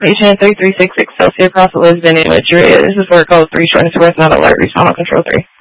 Patient 3366 Excelsior Cross Elizabeth in Madrid. This is where code 3 short and worth not alert. Respond on control 3.